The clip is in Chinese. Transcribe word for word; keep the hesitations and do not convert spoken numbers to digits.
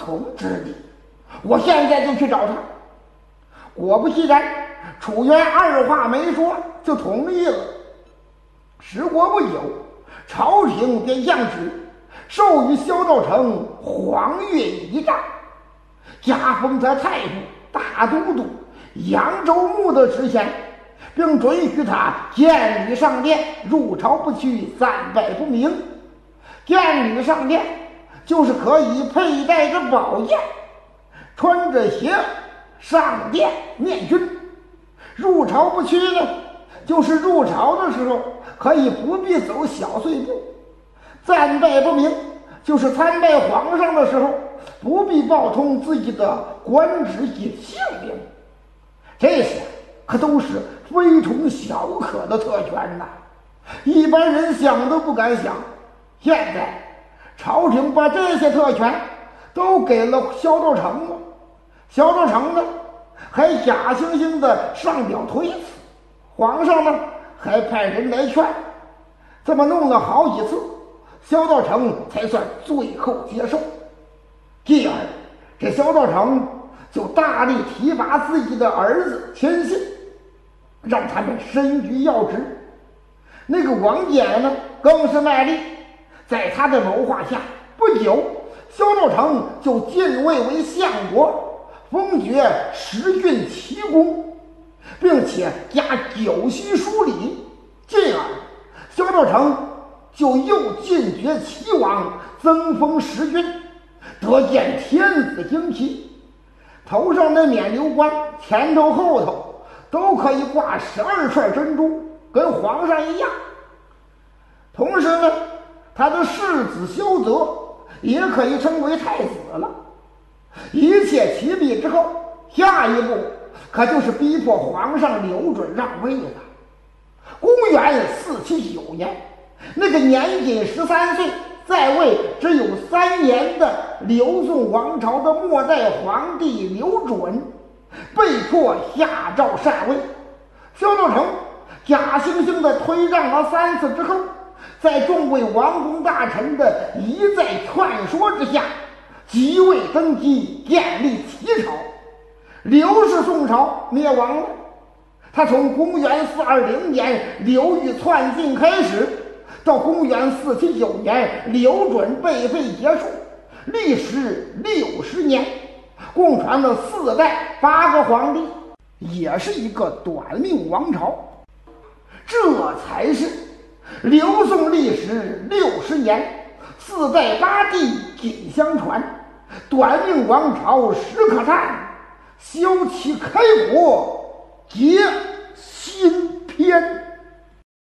从之地。我现在就去找他。果不其然，楚元二话没说就同意了。时过不久，朝廷便降旨，授予萧道成黄钺仪仗，加封他太傅、大都督、扬州牧的职衔，并准许他见礼上殿，入朝不去，参拜不明。见礼上殿就是可以佩戴着宝剑，穿着鞋上殿面君；入朝不去呢，就是入朝的时候可以不必走小碎步；参拜不明，就是参拜皇上的时候不必报通自己的官职及姓名。这些可都是非同小可的特权呐，一般人想都不敢想。现在朝廷把这些特权都给了萧道成了，萧道成呢还假惺惺的上表推辞，皇上呢还派人来劝，这么弄了好几次，萧道成才算最后接受。继而这萧道成就大力提拔自己的儿子亲信，让他们身居要职。那个王翦呢更是卖力，在他的谋划下，不久萧道成就进位为相国，封爵十郡奇功，并且加九锡书礼。进而萧道成就又进爵齐王，增封十郡，得见天子旌旗，头上的冕旒冠前头后头都可以挂十二串珍珠，跟皇上一样。同时呢，他的世子萧泽也可以称为太子了。一切齐备之后，下一步可就是逼迫皇上刘准让位了。公元四七九年，那个年仅十三岁，在位只有三年的刘宋王朝的末代皇帝刘准被迫下诏禅位。萧道成假惺惺地推让了三次之后，在众位王公大臣的一再劝说之下，即位登基，建立齐朝。刘氏宋朝灭亡了。他从公元四二零年刘裕篡晋开始，到公元四七九年刘准被废结束，历时六十年，共传了四代八个皇帝，也是一个短命王朝。这才是刘宋历时六十年，四代八帝锦相传，短命王朝时可叹，修齐开国皆